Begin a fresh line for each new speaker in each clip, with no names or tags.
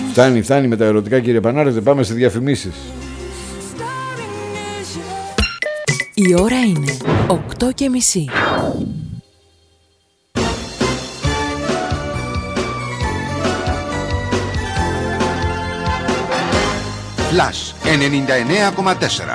Φτάνει με τα ερωτικά, κύριε Πανάρετε, πάμε σε διαφημίσεις.
Η ώρα είναι 8:30.
Flash 99,4.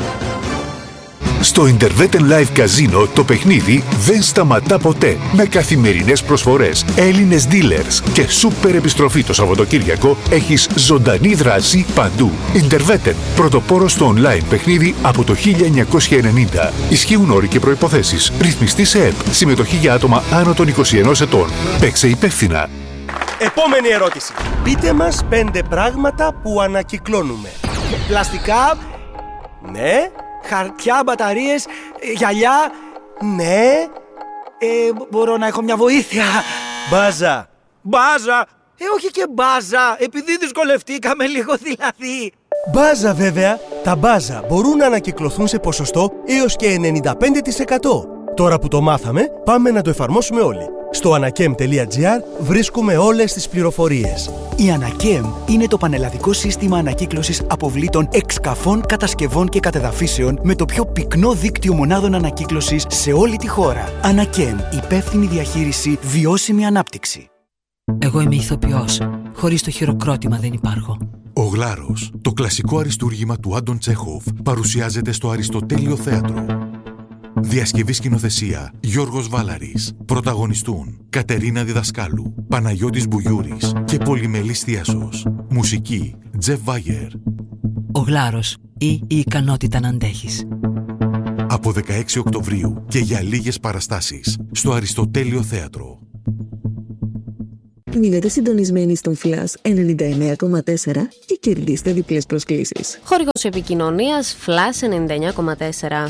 Στο Interveten Live Casino το παιχνίδι δεν σταματά ποτέ. Με καθημερινές προσφορές, Έλληνες dealers και σούπερ επιστροφή το Σαββατοκύριακο, έχεις ζωντανή δράση παντού. Interveten, πρωτοπόρος στο online παιχνίδι από το 1990. Ισχύουν όροι και προϋποθέσεις. Ρυθμιστή σε ΕΠ. Συμμετοχή για άτομα άνω των 21 ετών. Παίξε υπεύθυνα.
Επόμενη ερώτηση. Πείτε μας 5 πράγματα που ανακυκλώνουμε. Πλαστικά. Ναι. Χαρτιά, μπαταρίες, γυαλιά. Ναι.
Μπορώ να έχω μια βοήθεια?
Μπάζα.
Μπάζα. Όχι και μπάζα, επειδή δυσκολευτήκαμε λίγο δηλαδή.
Μπάζα βέβαια. Τα μπάζα μπορούν να ανακυκλωθούν σε ποσοστό έως και 95%. Τώρα που το μάθαμε, πάμε να το εφαρμόσουμε όλοι. Στο anakem.gr βρίσκουμε όλες τις πληροφορίες.
Η Anakem είναι το πανελλαδικό σύστημα ανακύκλωσης αποβλήτων εξκαφών, κατασκευών και κατεδαφίσεων με το πιο πυκνό δίκτυο μονάδων ανακύκλωσης σε όλη τη χώρα. Anakem, υπεύθυνη διαχείριση, βιώσιμη ανάπτυξη.
Εγώ είμαι ηθοποιός. Χωρίς το χειροκρότημα δεν υπάρχω.
Ο Γλάρος, το κλασικό αριστούργημα του Άντων Τσέχοφ, παρουσιάζεται στο Αριστοτέλειο Θέατρο. Διασκευή σκηνοθεσία Γιώργος Βάλαρης. Πρωταγωνιστούν Κατερίνα Διδασκάλου, Παναγιώτης Μπουγιούρης και Πολυμελής Θίασος. Μουσική Τζεφ Βάγερ.
Ο Γλάρος ή η ικανότητα να αντέχεις.
Από 16 Οκτωβρίου και για λίγες παραστάσεις στο Αριστοτέλειο Θέατρο.
Μείνετε συντονισμένοι στον Flash 99,4 και κερδίστε διπλές προσκλήσεις.
Χορηγός επικοινωνίας Flash 99,4.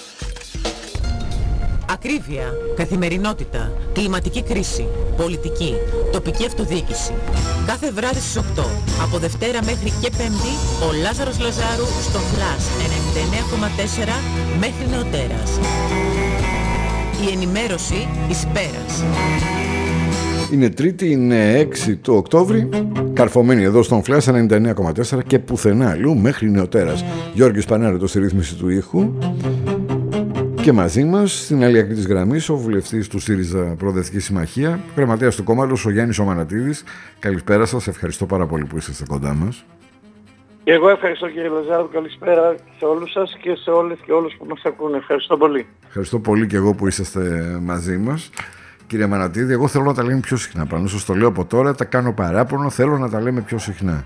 Ακρίβεια, καθημερινότητα, κλιματική κρίση, πολιτική, τοπική αυτοδιοίκηση. Κάθε βράδυ στις 8, από Δευτέρα μέχρι και Πέμπτη, ο Λάζαρος Λαζάρου στο Flash 99,4 μέχρι νεοτέρας. Η ενημέρωση εις πέρας.
Είναι Τρίτη, είναι 6 του Οκτώβρη. Καρφωμένοι εδώ στον Flash 99,4 και πουθενά αλλού μέχρι νεοτέρας. Γιώργος Πανάρετος στη ρύθμιση του ήχου. Και μαζί μας, στην άλλη άκρη της γραμμής, ο βουλευτής του ΣΥΡΙΖΑ Προοδευτική Συμμαχία, γραμματέας του κόμματος, ο Γιάννης Ομανατίδης. Καλησπέρα σας, ευχαριστώ πάρα πολύ που είσαστε κοντά μας.
Και εγώ ευχαριστώ, κύριε Λαζάρου, καλησπέρα σε όλους σας και σε όλες και όλους που μας ακούνε. Ευχαριστώ πολύ.
Ευχαριστώ πολύ και εγώ που είσαστε μαζί μας. Κύριε Μανατίδη, εγώ θέλω να τα λέμε πιο συχνά. Πάνω σας το λέω από τώρα, τα κάνω παράπονο, θέλω να τα λέμε πιο συχνά.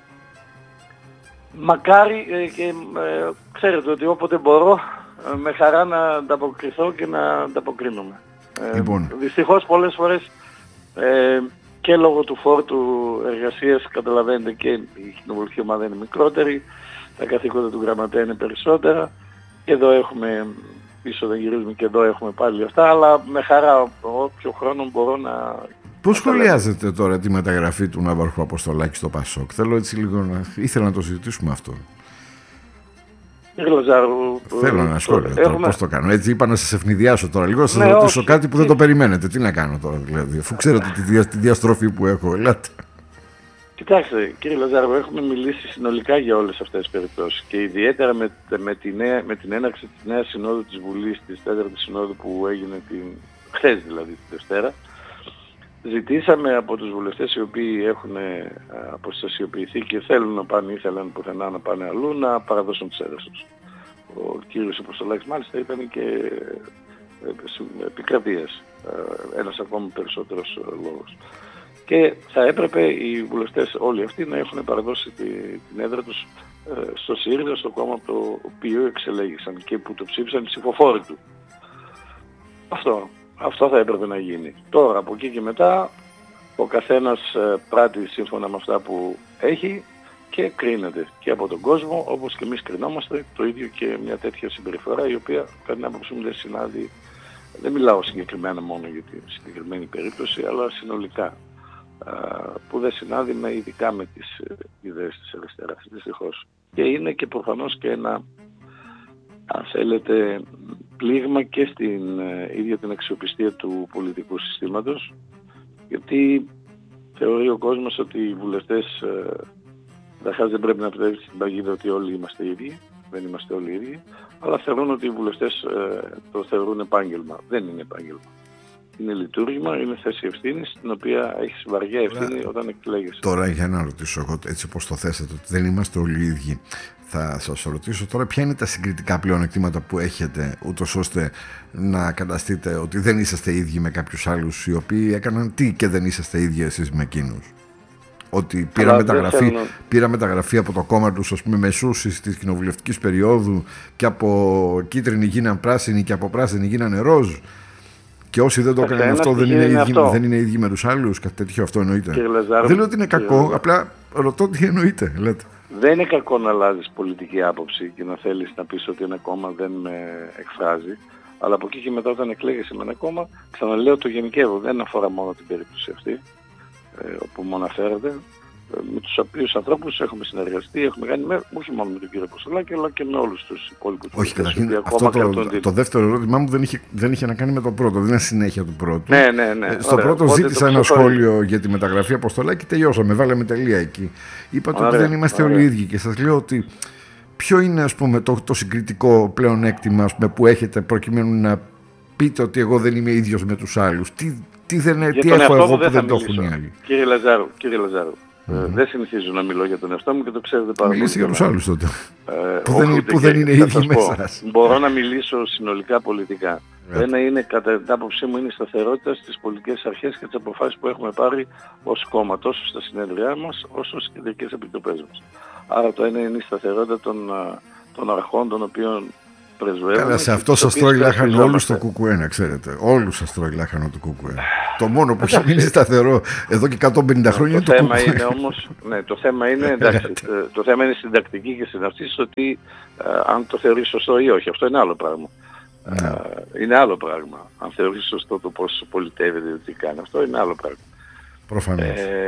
Μακάρι και ξέρετε ότι όποτε μπορώ, με χαρά να ανταποκριθώ και να ανταποκρίνομαι.
Λοιπόν.
Δυστυχώς πολλές φορές και λόγω του φόρτου εργασίας, καταλαβαίνετε, και η κοινοβουλευτική ομάδα είναι μικρότερη, τα καθήκοντα του γραμματέα είναι περισσότερα και εδώ έχουμε, πίσω δεν γυρίζουμε και εδώ έχουμε πάλι αυτά, αλλά με χαρά όποιο χρόνο μπορώ να...
Πώς σχολιάζετε τώρα τη μεταγραφή του Ναύαρχου Αποστολάκη στο ΠΑΣΟΚ? Θέλω έτσι λίγο ήθελα να το συζητήσουμε αυτό. Θέλω ένα σχόλιο τώρα, πώς το κάνω. Έτσι είπα να σας ευνηδιάσω τώρα λίγο, να σας ρωτήσω κάτι που δεν το περιμένετε. Τι να κάνω τώρα δηλαδή, αφού ξέρετε τη διαστροφή που έχω, ελάτε.
Κοιτάξτε, κύριε Λαζάρου, έχουμε μιλήσει συνολικά για όλες αυτές τις περιπτώσεις και ιδιαίτερα με την έναρξη της νέας συνόδου της Βουλής, της 4ης συνόδου που έγινε χθες δηλαδή τη Δευτέρα. Ζητήσαμε από τους βουλευτές οι οποίοι έχουν αποστασιοποιηθεί και θέλουν να πάνε, ήθελαν πουθενά να πάνε αλλού, να παραδώσουν τις έδρες τους. Ο κύριος Αποστολάκης μάλιστα ήταν και επικρατείας, ένας ακόμα περισσότερος λόγος. Και θα έπρεπε οι βουλευτές όλοι αυτοί να έχουν παραδώσει την έδρα τους στο ΣΥΡΙΖΑ, στο κόμμα από το οποίο εξελέγησαν και που το ψήφισαν οι ψηφοφόροι του. Αυτό θα έπρεπε να γίνει. Τώρα από εκεί και μετά ο καθένας πράττει σύμφωνα με αυτά που έχει και κρίνεται και από τον κόσμο, όπως και εμείς κρινόμαστε, το ίδιο και μια τέτοια συμπεριφορά η οποία κατά την άποψή μου δεν συνάδει, δεν μιλάω συγκεκριμένα μόνο για τη συγκεκριμένη περίπτωση, αλλά συνολικά, που δεν συνάδει ειδικά με τις ιδέες της αριστεράς, δυστυχώς. Και είναι και προφανώς και ένα, αν θέλετε, πλήγμα και στην ίδια την αξιοπιστία του πολιτικού συστήματος, γιατί θεωρεί ο κόσμος ότι οι βουλευτές δεν πρέπει να πιστεύει στην παγίδα ότι όλοι είμαστε ίδιοι. Δεν είμαστε όλοι ίδιοι, αλλά θεωρούν ότι οι βουλευτές το θεωρούν επάγγελμα. Δεν είναι επάγγελμα. Είναι λειτουργήμα, είναι θέση ευθύνης, την οποία έχεις βαριά ευθύνη όταν εκλέγεσαι.
Τώρα για να ρωτήσω εγώ, έτσι όπως το θέσατε, ότι δεν είμαστε όλοι ίδιοι, θα σας ρωτήσω τώρα ποια είναι τα συγκριτικά πλεονεκτήματα που έχετε, ούτως ώστε να καταστείτε ότι δεν είσαστε ίδιοι με κάποιους άλλους οι οποίοι έκαναν τι και δεν είσαστε ίδιοι εσείς με εκείνους. Ότι πήρα μεταγραφή από το κόμμα τους, ας πούμε, μεσούσης της κοινοβουλευτικής περίοδου και από κίτρινη γίναν πράσινη και από πράσινη γίνανε ροζ. Και όσοι δεν το έκαναν αυτό δεν είναι ίδιοι με τους άλλους, κάτι τέτοιο, αυτό εννοείται. Δεν λέω ότι είναι κακό, απλά ρωτώ τι εννοείται, λέτε.
Δεν είναι κακό να αλλάζεις πολιτική άποψη και να θέλεις να πεις ότι ένα κόμμα δεν με εκφράζει, αλλά από εκεί και μετά όταν εκλέγεσαι με ένα κόμμα, ξαναλέω, το γενικεύω, δεν αφορά μόνο την περίπτωση αυτή, όπου μου αναφέρεται, με τους οποίους ανθρώπους έχουμε συνεργαστεί, έχουμε κάνει όχι μόνο με τον κύριο Αποστολάκη, αλλά και με όλους τους υπόλοιπους.
Όχι, καταρχήν το δεύτερο ερώτημά μου δεν είχε να κάνει με το πρώτο, δεν είναι συνέχεια του πρώτου.
Ναι.
Στο πρώτο ζήτησα ένα σχόλιο για τη μεταγραφή Αποστολάκη, τελειώσαμε, βάλαμε τελεία εκεί. Είπατε ότι δεν είμαστε όλοι ίδιοι και σας λέω ότι ποιο είναι, ας πούμε, το συγκριτικό πλεονέκτημα, ας πούμε, που έχετε προκειμένου να πείτε ότι εγώ δεν είμαι ίδιος με τους άλλους. Τι έχω εγώ που δεν το έχουν οι άλλοι.
Κύριε Λαζάρου, δεν συνηθίζω να μιλώ για τον εαυτό μου και το ξέρετε πάρα πολύ.
Μιλήστε για τους άλλους τότε. Που δεν είναι ίδιοι με εσάς.
Μπορώ να μιλήσω συνολικά πολιτικά. Το ένα είναι, κατά την άποψή μου, είναι η σταθερότητα στις πολιτικές αρχές και τις αποφάσεις που έχουμε πάρει ως κόμμα, τόσο στα συνέδριά μας όσο στις κεντρικές επιτροπές μας. Άρα το ένα είναι η σταθερότητα των αρχών των οποίων πρεσβεύουμε.
Καλά, σε αυτό σας τρώει λάχανο όλους το ΚΚΕ, να ξέρετε. Όλους σας τρώει λάχανο το ΚΚΕ. Το μόνο που έχει μείνει σταθερό εδώ και 150 χρόνια είναι το
θέμα είναι όμως, το θέμα είναι, εντάξει, το θέμα είναι στην τακτική και στην αυτή, ότι αν το θεωρείς σωστό ή όχι. Αυτό είναι άλλο πράγμα. Είναι άλλο πράγμα. Αν θεωρείς σωστό το πώς πολιτεύεται, τι κάνει, αυτό είναι άλλο πράγμα.
Προφανώς.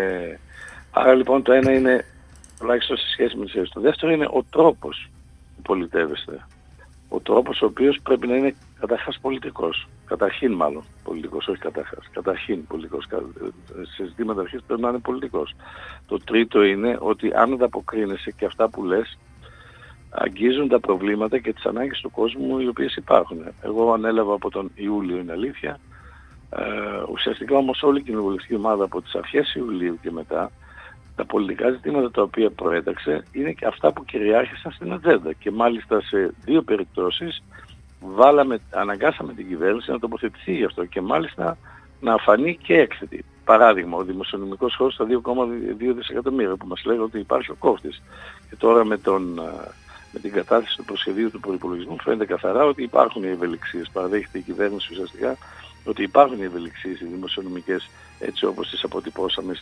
Άρα λοιπόν το ένα είναι, τουλάχιστον σε σχέση με τις άλλες. Το δεύτερο είναι ο τρόπος που πολιτεύεστε. Ο τρόπος ο οποίος πρέπει να είναι καταρχάς πολιτικός. Καταρχήν μάλλον πολιτικός, όχι καταρχάς. Καταρχήν πολιτικός. Σε ζητήματα αρχής πρέπει να είναι πολιτικός. Το τρίτο είναι ότι αν ανταποκρίνεσαι και αυτά που λες, αγγίζουν τα προβλήματα και τις ανάγκες του κόσμου οι οποίες υπάρχουν. Εγώ ανέλαβα από τον Ιούλιο, είναι αλήθεια. Ουσιαστικά όμως όλη η κοινοβουλευτική ομάδα από τις αρχές Ιουλίου και μετά, τα πολιτικά ζητήματα τα οποία προέταξε είναι και αυτά που κυριάρχησαν στην ατζέντα. Και μάλιστα σε δύο περιπτώσεις αναγκάσαμε την κυβέρνηση να τοποθετηθεί γι' αυτό και μάλιστα να φανεί και έκθετη. Παράδειγμα, ο δημοσιονομικός χώρος στα 2,2 δισεκατομμύρια που μας λέγανε ότι υπάρχει ο κόφτης. Και τώρα με την κατάθεση του προσχεδίου του προϋπολογισμού φαίνεται καθαρά ότι υπάρχουν οι ευελιξίες. Παραδέχεται η κυβέρνηση ουσιαστικά ότι υπάρχουν οι ευελιξίες οι δημοσιονομικές, έτσι όπως τις αποτυπώσαμε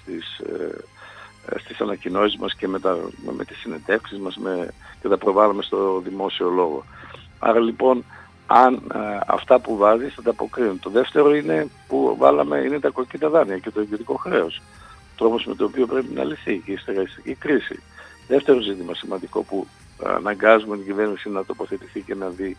στις ανακοινώσεις μας και με τις συνεντεύξεις μας και τα προβάλλουμε στο δημόσιο λόγο. Άρα λοιπόν, αν αυτά που βάζεις θα τα αποκρίνουν. Το δεύτερο είναι που βάλαμε είναι τα κοκκίνα δάνεια και το ιδιωτικό χρέος. Τρόπος με το οποίο πρέπει να λυθεί και η στεγαστική κρίση. Δεύτερο ζήτημα σημαντικό που αναγκάζουμε την κυβέρνηση να τοποθετηθεί και να δει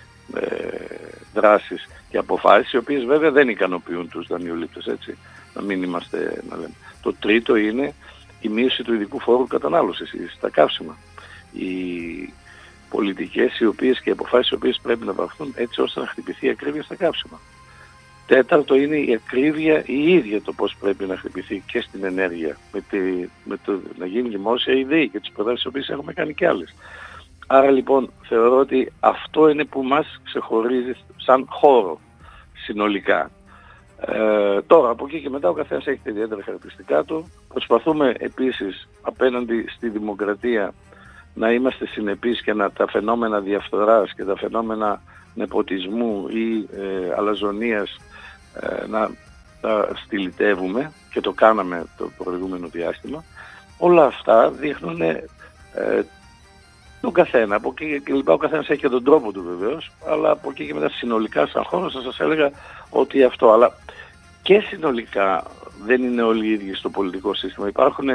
δράσεις και αποφάσεις, οι οποίες βέβαια δεν ικανοποιούν τους δανειολήπτες, έτσι, να μην είμαστε να λέμε. Το τρίτο είναι η μείωση του ειδικού φόρου κατανάλωσης στα καύσιμα. Οι πολιτικές οι οποίες και οι αποφάσεις οι οποίες πρέπει να παραχθούν έτσι ώστε να χτυπηθεί η ακρίβεια στα καύσιμα. Τέταρτο είναι η ακρίβεια η ίδια το πώς πρέπει να χτυπηθεί και στην ενέργεια, με το να γίνει δημόσια η ΔΕΗ και τις προτάσεις οι οποίες έχουμε κάνει κι άλλες. Άρα λοιπόν θεωρώ ότι αυτό είναι που μας ξεχωρίζει σαν χώρο συνολικά. Τώρα από εκεί και μετά ο καθένας έχει τα ιδιαίτερα χαρακτηριστικά του. Προσπαθούμε επίσης απέναντι στη δημοκρατία να είμαστε συνεπείς και τα φαινόμενα διαφθοράς και τα φαινόμενα νεποτισμού ή αλαζονίας να τα στυλιτεύουμε και το κάναμε το προηγούμενο διάστημα. Όλα αυτά δείχνουν τον καθένα. Από εκεί και λοιπά ο καθένας έχει και τον τρόπο του βεβαίως, αλλά από εκεί και μετά συνολικά σαν χώρο θα σας έλεγα ότι αυτό. Αλλά και συνολικά δεν είναι όλοι οι ίδιοι στο πολιτικό σύστημα. Υπάρχουν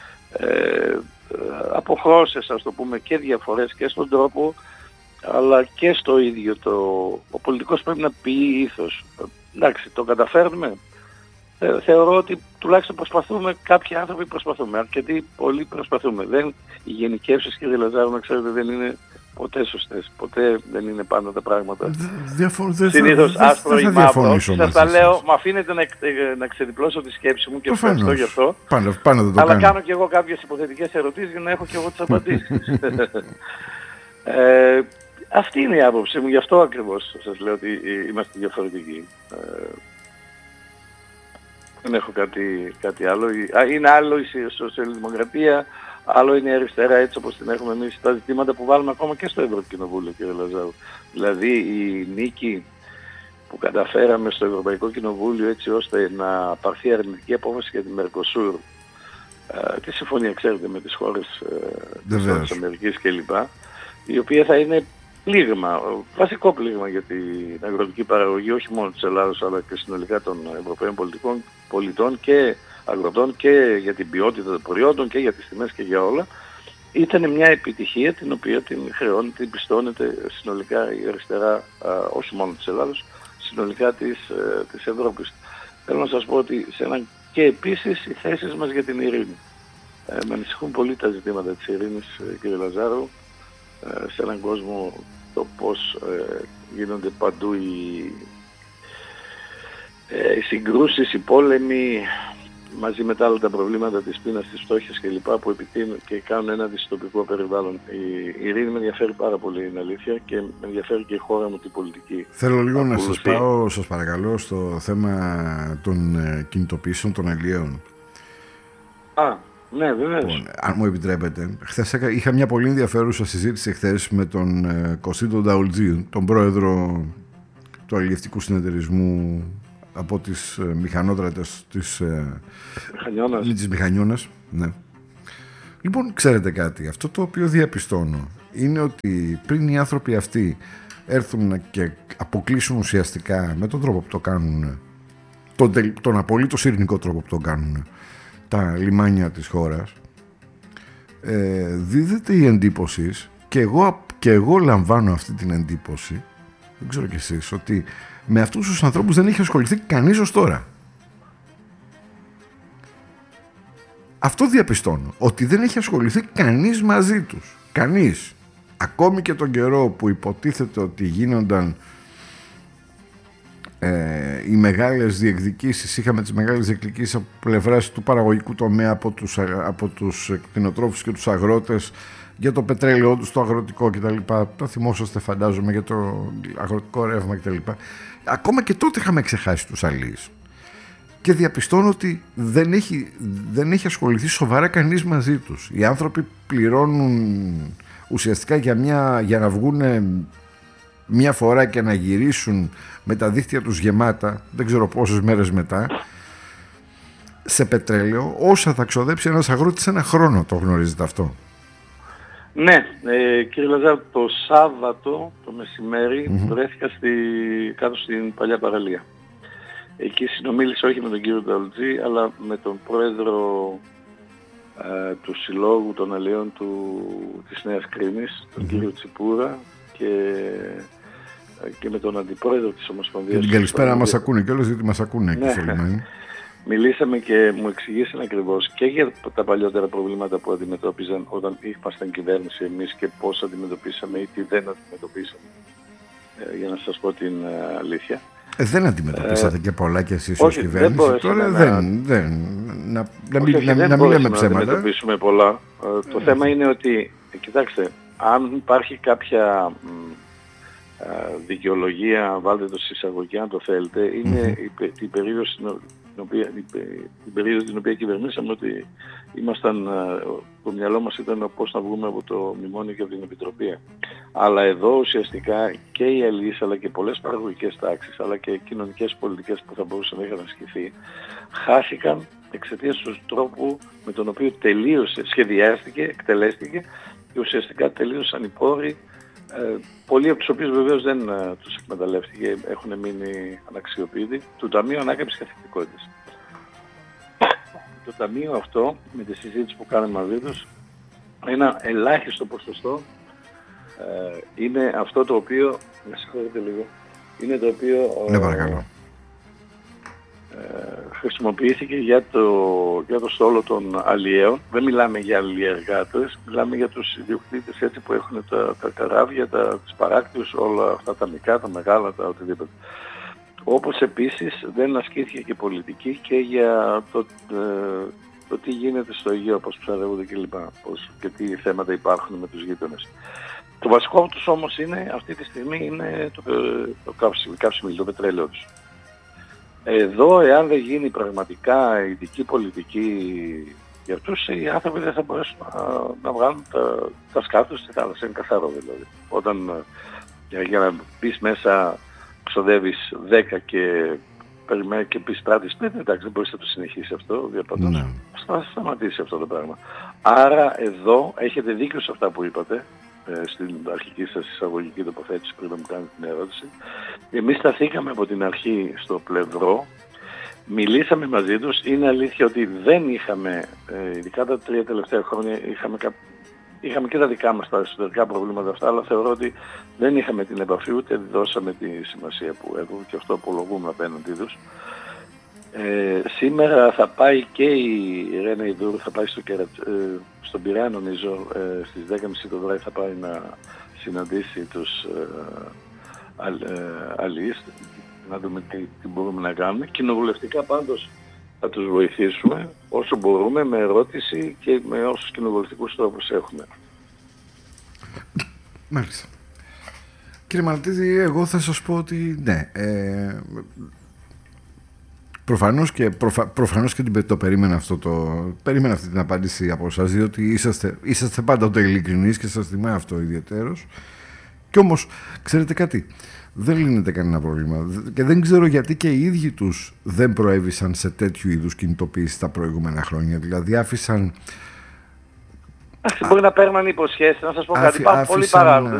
αποχρώσεις, ας το πούμε, και διαφορές και στον τρόπο, αλλά και στο ίδιο ο πολιτικός πρέπει να ποιεί ήθος. Εντάξει, το καταφέρνουμε. θεωρώ ότι τουλάχιστον προσπαθούμε, κάποιοι άνθρωποι προσπαθούμε, αρκετοί πολλοί προσπαθούμε. Οι γενικεύσεις, κύριε Λαζάρου, να ξέρετε, δεν είναι ποτέ σωστές. Ποτέ δεν είναι πάντα τα πράγματα. Συνήθως άσπρο ή μαύρο. Σας τα λέω, με αφήνετε να ξεδιπλώσω τη σκέψη μου και ευχαριστώ γι' αυτό. Αλλά κάνω και εγώ κάποιες υποθετικές ερωτήσεις για να έχω και εγώ τις απαντήσεις. Αυτή είναι η άποψή μου, γι' αυτό ακριβώς σας λέω ότι είμαστε διαφορετικοί. Δεν έχω κάτι άλλο. Είναι άλλο η σοσιαλδημοκρατία, άλλο είναι η αριστερά έτσι όπως την έχουμε εμείς. Τα ζητήματα που βάλουμε ακόμα και στο Ευρωκοινοβούλιο, κύριε Λαζάρου. Δηλαδή η νίκη που καταφέραμε στο Ευρωπαϊκό Κοινοβούλιο έτσι ώστε να πάρθει αρνητική απόφαση για τη Μερκοσούρ, τη συμφωνία ξέρετε με τις χώρες της Αμερικής κλπ. Η οποία θα είναι πλήγμα, βασικό πλήγμα για την αγροτική παραγωγή όχι μόνο της Ελλάδος αλλά και συνολικά των Ευρωπαίων πολιτών και αγροτών και για την ποιότητα των προϊόντων και για τις τιμές και για όλα. Ήταν μια επιτυχία την οποία την χρεώνει, την πιστώνεται συνολικά η αριστερά, όχι μόνο της Ελλάδος, συνολικά της Ευρώπης. Θέλω να σας πω ότι και επίσης οι θέσεις μας για την ειρήνη. Με ανησυχούν πολύ τα ζητήματα της ειρήνης, κύριε Λαζάρου, σε έναν κόσμο το πώς γίνονται παντού οι συγκρούσεις, οι πόλεμοι, μαζί με τα άλλα τα προβλήματα της πείνας, της φτώχειας κλπ. Που επιτείνουν και κάνουν ένα δυστοπικό περιβάλλον. Η ειρήνη με ενδιαφέρει πάρα πολύ, είναι αλήθεια, και με ενδιαφέρει και η χώρα μου την πολιτική.
Θέλω λίγο να σας πάω, σας παρακαλώ, στο θέμα των κινητοποιήσεων των αλλιέων.
Ναι, βεβαίως.
Λοιπόν, αν μου επιτρέπετε, χθες είχα μια πολύ ενδιαφέρουσα συζήτηση χθες με τον Κωστίντο Νταουλτζή, τον πρόεδρο του αλλιευτικού συνεταιρισμού από τις μηχανότρατες της Μηχανιώνας. Ναι. Λοιπόν, ξέρετε κάτι, αυτό το οποίο διαπιστώνω είναι ότι πριν οι άνθρωποι αυτοί έρθουν και αποκλείσουν ουσιαστικά με τον τρόπο που το κάνουν, τον απολύτως ειρηνικό τρόπο που το κάνουν, τα λιμάνια της χώρας, δίδεται η εντύπωση, και εγώ λαμβάνω αυτή την εντύπωση, δεν ξέρω κι εσείς, ότι με αυτούς τους ανθρώπους δεν έχει ασχοληθεί κανείς ως τώρα. Αυτό διαπιστώνω, ότι δεν έχει ασχοληθεί κανείς μαζί τους. Κανείς. Ακόμη και τον καιρό που υποτίθεται ότι γίνονταν οι μεγάλες διεκδικήσεις, είχαμε τις μεγάλες διεκδικήσεις από πλευράς του παραγωγικού τομέα από τους κτηνοτρόφους και τους αγρότες για το πετρέλαιό τους, το αγροτικό κτλ. Τα θυμόσαστε φαντάζομαι για το αγροτικό ρεύμα κτλ. Ακόμα και τότε είχαμε ξεχάσει τους αλείς. Και διαπιστώνω ότι δεν έχει ασχοληθεί σοβαρά κανείς μαζί τους. Οι άνθρωποι πληρώνουν ουσιαστικά για να βγουν μια φορά και να γυρίσουν με τα δίχτυα τους γεμάτα, δεν ξέρω πόσες μέρες μετά, σε πετρέλαιο, όσα θα ξοδέψει ένας αγρότης ένα χρόνο. Το γνωρίζετε αυτό?
Ναι, κύριε Λαζάρου, το Σάββατο το μεσημέρι βρέθηκα κάτω στην παλιά παραλία. Εκεί συνομίλησα όχι με τον κύριο Νταουλτζή, αλλά με τον πρόεδρο του Συλλόγου των Αλλιών της Νέας Κρήμης, τον κύριο Τσιπούρα, και με τον αντιπρόεδρο της Ομοσπονδίας.
Και την καλησπέρα μας ακούνε κιόλας, γιατί μας ακούνε εκεί στο λιμάνι.
Μιλήσαμε και μου εξηγήσαν ακριβώς και για τα παλιότερα προβλήματα που αντιμετώπιζαν όταν ήμασταν κυβέρνηση εμείς και πώς αντιμετωπίσαμε ή τι δεν αντιμετωπίσαμε. Για να σας πω την αλήθεια.
Δεν αντιμετωπίσατε και πολλά κι εσείς ως κυβέρνηση. Τώρα να μην λέμε ψέματα.
Να αντιμετωπίσουμε πολλά. Το θέμα είναι ότι, κοιτάξτε, αν υπάρχει κάποια δικαιολογία, βάλτε το συσσαγωγή αν το θέλετε, είναι την περίοδος την οποία κυβερνήσαμε, ότι το μυαλό μας ήταν πώς να βγούμε από το μνημόνιο και από την Επιτροπή. Αλλά εδώ ουσιαστικά και οι αλληλείς, αλλά και πολλές παραγωγικές τάξεις, αλλά και κοινωνικές πολιτικές που θα μπορούσαν να είχαν ασκηθεί, χάθηκαν εξαιτίας του τρόπου με τον οποίο σχεδιάστηκε, εκτελέστηκε και ουσιαστικά τελείωσαν οι πόροι. Πολλοί από τους οποίους βεβαίως δεν τους εκμεταλλεύτηκε, έχουν μείνει αναξιοποιητοί, του Ταμείου Ανάκαμψης Καθεκτικότητας. Το Ταμείο αυτό, με τη συζήτηση που κάναμε μαζί τους, ένα ελάχιστο ποσοστό είναι αυτό το οποίο, με συγχωρείτε λίγο, είναι το οποίο χρησιμοποιήθηκε για το στόλο των αλλιέων. Δεν μιλάμε για αλλιεργάτες, μιλάμε για τους ιδιοκτήτες έτσι που έχουν τα καράβια, τις παράκτιους, όλα αυτά τα μικρά, τα μεγάλα, τα οτιδήποτε. Όπως επίσης δεν ασκήθηκε και πολιτική και για το τι γίνεται στο Αιγαίο, πώς ψαρεύονται κλπ. Και τι θέματα υπάρχουν με τους γείτονες. Το βασικό τους όμως είναι, αυτή τη στιγμή είναι το καύσιμο, το πετρέλαιο τους. Εδώ, εάν δεν γίνει πραγματικά ειδική πολιτική για αυτούς, οι άνθρωποι δεν θα μπορέσουν να βγάλουν τα σκάφη τους στη θάλασσα. Είναι καθαρό δηλαδή. Όταν για να μπεις μέσα ξοδεύεις 10 και περιμένει και πεις πράτης 5, εντάξει, δεν μπορείς να το συνεχίσει αυτό, διαπαντός. Θα σταματήσει αυτό το πράγμα. Άρα εδώ έχετε δίκιο σε αυτά που είπατε, στην αρχική σας εισαγωγική τοποθέτηση πριν να μου κάνετε την ερώτηση. Εμείς σταθήκαμε από την αρχή στο πλευρό, μιλήσαμε μαζί τους. Είναι αλήθεια ότι δεν είχαμε, ειδικά τα 3 τελευταία χρόνια, είχαμε και τα δικά μας τα εσωτερικά προβλήματα αυτά, αλλά θεωρώ ότι δεν είχαμε την επαφή, ούτε δώσαμε τη σημασία που έχουν και αυτό απολογούμε απέναντί τους. Σήμερα θα πάει και η Ρένα Ιδούρου, θα πάει στον Πειραιά νομίζω, στις 10.30 το βράδυ θα πάει να συναντήσει τους αλληλείς, να δούμε τι μπορούμε να κάνουμε. Κοινοβουλευτικά πάντως θα τους βοηθήσουμε όσο μπορούμε, με ερώτηση και με όσους κοινοβουλευτικούς τρόπους έχουμε.
Μάλιστα. Κύριε Μαλτίδη, εγώ θα σας πω ότι ναι, προφανώς και το περίμενα αυτό περίμενα αυτή την απάντηση από εσάς, διότι είσαστε πάντοτε ειλικρινείς και σας θυμάμαι αυτό ιδιαιτέρως. Κι όμως, ξέρετε κάτι, δεν λύνεται κανένα πρόβλημα και δεν ξέρω γιατί και οι ίδιοι τους δεν προέβησαν σε τέτοιου είδους κινητοποίηση τα προηγούμενα χρόνια. Δηλαδή άφησαν...
Μπορεί να παίρνουν υποσχέσεις, να σας πω κάτι, υπάρχουν πολλοί παράγοντες.